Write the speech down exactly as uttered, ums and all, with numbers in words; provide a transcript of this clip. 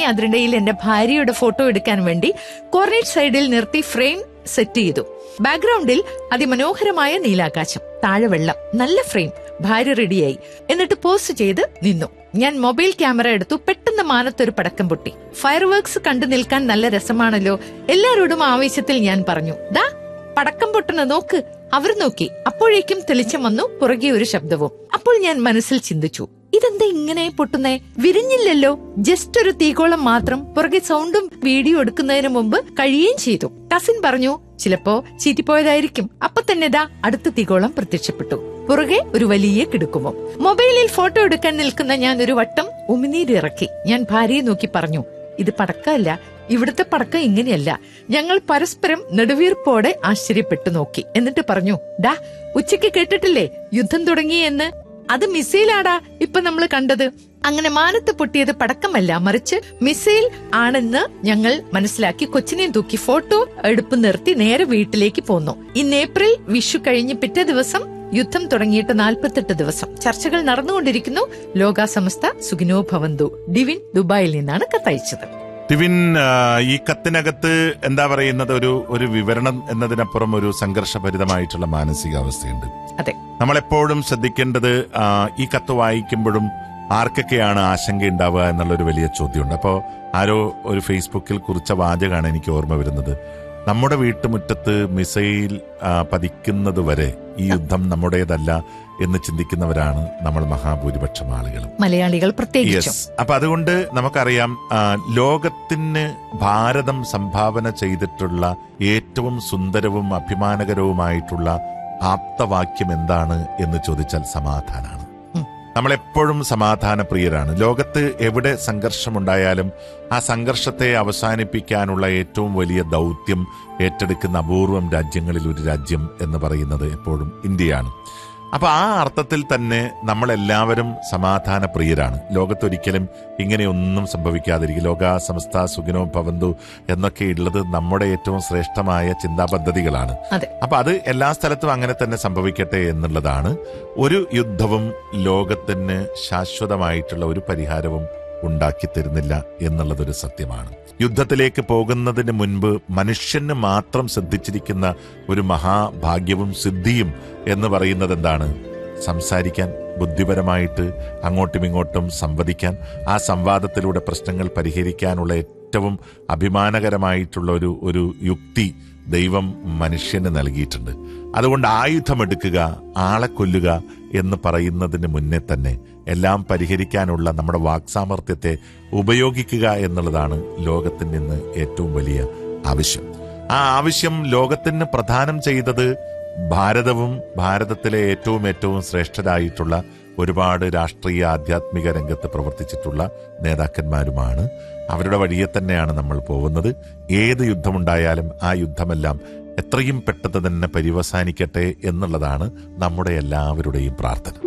അതിനിടയിൽ എന്റെ ഭാര്യയുടെ ഫോട്ടോ എടുക്കാൻ വേണ്ടി കോർണർ സൈഡിൽ നിർത്തി ഫ്രെയിം സെറ്റ് ചെയ്തു. ബാക്ക്ഗ്രൗണ്ടിൽ അതിമനോഹരമായ നീലാകാശം, താഴെ വെള്ളം, നല്ല ഫ്രെയിം. ഭാര്യ റെഡിയായി. എന്നിട്ട് പോസ്റ്റ് ചെയ്ത് നിന്നു. ഞാൻ മൊബൈൽ ക്യാമറ എടുത്തു. പെട്ടെന്ന് മാനത്തൊരു പടക്കം പൊട്ടി. ഫയർ വർക്ക്സ് കണ്ടു നിൽക്കാൻ നല്ല രസമാണല്ലോ. എല്ലാരോടും ആവേശത്തിൽ ഞാൻ പറഞ്ഞു, ദാ പടക്കം പൊട്ടണ നോക്ക്. അവർ നോക്കി. അപ്പോഴേക്കും തെളിച്ചം വന്നു. പുറകെ ഒരു ശബ്ദവും. അപ്പോൾ ഞാൻ മനസ്സിൽ ചിന്തിച്ചു, ഇതെന്താ ഇങ്ങനെ പൊട്ടുന്നേ? വിരിഞ്ഞില്ലല്ലോ, ജസ്റ്റ് ഒരു തീകോളം മാത്രം. പുറകെ സൗണ്ടും വീഡിയോ എടുക്കുന്നതിന് മുമ്പ് കഴിയുകയും ചെയ്തു. കസിൻ പറഞ്ഞു, ചിലപ്പോ ചീറ്റിപ്പോയതായിരിക്കും. അപ്പൊ തന്നെ ദാ അടുത്ത തീകോളം പ്രത്യക്ഷപ്പെട്ടു. പുറകെ ഒരു വലിയ കിടുക്കുമോ. മൊബൈലിൽ ഫോട്ടോ എടുക്കാൻ നിൽക്കുന്ന ഞാൻ ഒരു വട്ടം ഉമിനീരിറക്കി. ഞാൻ ഭാര്യയെ നോക്കി പറഞ്ഞു, ഇത് പടക്കമല്ല, ഇവിടുത്തെ പടക്കം ഇങ്ങനെയല്ല. ഞങ്ങൾ പരസ്പരം നെടുവീർപ്പോടെ ആശ്ചര്യപ്പെട്ടു നോക്കി. എന്നിട്ട് പറഞ്ഞു, ഡാ ഉച്ചയ്ക്ക് കേട്ടിട്ടില്ലേ യുദ്ധം തുടങ്ങി എന്ന്? അത് മിസൈലാടാ ഇപ്പൊ നമ്മൾ കണ്ടത്. അങ്ങനെ മാനത്ത് പൊട്ടിയത് പടക്കമല്ല, മറിച്ച് മിസൈൽ ആണെന്ന് ഞങ്ങൾ മനസ്സിലാക്കി കൊച്ചിനെയും തൂക്കി ഫോട്ടോ എടുപ്പ് നിർത്തി നേരെ വീട്ടിലേക്ക് പോന്നു. ഇന്ന് ഏപ്രിൽ വിഷു കഴിഞ്ഞ് പിറ്റേ ദിവസം യുദ്ധം തുടങ്ങിയിട്ട് നാൽപ്പത്തെട്ട് ദിവസം. ചർച്ചകൾ നടന്നുകൊണ്ടിരിക്കുന്നു. ലോകാസമസ്ത സുഖിനോ ഭവന്തു. ഡിവിൻ ദുബായിൽ നിന്നാണ് കത്തയച്ചത്. ടിവിൻ, ഈ കത്തിനകത്ത് എന്താ പറയുന്നത്, ഒരു ഒരു വിവരണം എന്നതിനപ്പുറം ഒരു സംഘർഷഭരിതമായിട്ടുള്ള മാനസികാവസ്ഥയുണ്ട്. അതെ, നമ്മളെപ്പോഴും ശ്രദ്ധിക്കേണ്ടത് ഈ കത്ത് വായിക്കുമ്പോഴും ആർക്കൊക്കെയാണ് ആശങ്ക ഉണ്ടാവുക എന്നുള്ളൊരു വലിയ ചോദ്യമുണ്ട്. അപ്പോൾ ആരോ ഒരു ഫേസ്ബുക്കിൽ കുറിച്ച വാചകമാണ് എനിക്ക് ഓർമ്മ വരുന്നത്. നമ്മുടെ വീട്ടുമുറ്റത്ത് മിസൈൽ പതിക്കുന്നത് വരെ ഈ യുദ്ധം നമ്മുടേതല്ല എന്ന് ചിന്തിക്കുന്നവരാണ് നമ്മൾ മഹാഭൂരിപക്ഷം ആളുകളും, മലയാളികൾ പ്രത്യേകിച്ചും. അപ്പൊ അതുകൊണ്ട് നമുക്കറിയാം, ലോകത്തിന് ഭാരതം സംഭാവന ചെയ്തിട്ടുള്ള ഏറ്റവും സുന്ദരവും അഭിമാനകരവുമായിട്ടുള്ള ആപ്തവാക്യം എന്താണ് എന്ന് ചോദിച്ചാൽ സമാധാനമാണ്. നമ്മളെപ്പോഴും സമാധാന പ്രിയരാണ്. ലോകത്ത് എവിടെ സംഘർഷമുണ്ടായാലും ആ സംഘർഷത്തെ അവസാനിപ്പിക്കാനുള്ള ഏറ്റവും വലിയ ദൗത്യം ഏറ്റെടുക്കുന്ന അപൂർവം രാജ്യങ്ങളിൽ ഒരു രാജ്യം എന്ന് പറയുന്നത് എപ്പോഴും ഇന്ത്യയാണ്. അപ്പൊ ആ അർത്ഥത്തിൽ തന്നെ നമ്മളെല്ലാവരും സമാധാന പ്രിയരാണ്. ലോകത്തൊരിക്കലും ഇങ്ങനെയൊന്നും സംഭവിക്കാതിരിക്കും. ലോക സമസ്ത സുഖിനോ ഭവന്തു എന്നൊക്കെ ഉള്ളത് നമ്മുടെ ഏറ്റവും ശ്രേഷ്ഠമായ ചിന്താ പദ്ധതികളാണ്. അപ്പൊ അത് എല്ലാ സ്ഥലത്തും അങ്ങനെ തന്നെ സംഭവിക്കട്ടെ എന്നുള്ളതാണ്. ഒരു യുദ്ധവും ലോകത്തിന് ശാശ്വതമായിട്ടുള്ള ഒരു പരിഹാരവും ഉണ്ടാക്കി തരുന്നില്ല എന്നുള്ളതൊരു സത്യമാണ്. യുദ്ധത്തിലേക്ക് പോകുന്നതിന് മുൻപ് മനുഷ്യന് മാത്രം സിദ്ധിച്ചിരിക്കുന്ന ഒരു മഹാഭാഗ്യവും സിദ്ധിയും എന്ന് പറയുന്നത് എന്താണ്? സംസാരിക്കാൻ, ബുദ്ധിപരമായിട്ട് അങ്ങോട്ടും ഇങ്ങോട്ടും സംവദിക്കാൻ, ആ സംവാദത്തിലൂടെ പ്രശ്നങ്ങൾ പരിഹരിക്കാനുള്ള ഏറ്റവും അഭിമാനകരമായിട്ടുള്ള ഒരു ഒരു യുക്തി ദൈവം മനുഷ്യന് നൽകിയിട്ടുണ്ട്. അതുകൊണ്ട് ആയുധമെടുക്കുക, ആളെ കൊല്ലുക എന്ന് പറയുന്നതിന് മുന്നേ തന്നെ എല്ലാം പരിഹരിക്കാനുള്ള നമ്മുടെ വാക്സാമർത്ഥ്യത്തെ ഉപയോഗിക്കുക എന്നുള്ളതാണ് ലോകത്തിൽ നിന്ന് ഏറ്റവും വലിയ ആവശ്യം. ആ ആവശ്യം ലോകത്തിന് പ്രദാനം ചെയ്തത് ഭാരതവും ഭാരതത്തിലെ ഏറ്റവും ഏറ്റവും ശ്രേഷ്ഠരായിട്ടുള്ള ഒരുപാട് രാഷ്ട്രീയ ആധ്യാത്മിക രംഗത്ത് പ്രവർത്തിച്ചിട്ടുള്ള നേതാക്കന്മാരുമാണ്. അവരുടെ വഴിയെ തന്നെയാണ് നമ്മൾ പോകുന്നത്. ഏത് യുദ്ധമുണ്ടായാലും ആ യുദ്ധമെല്ലാം എത്രയും പെട്ടെന്ന് തന്നെ പര്യവസാനിക്കട്ടെ എന്നുള്ളതാണ് നമ്മുടെ എല്ലാവരുടെയും പ്രാർത്ഥന.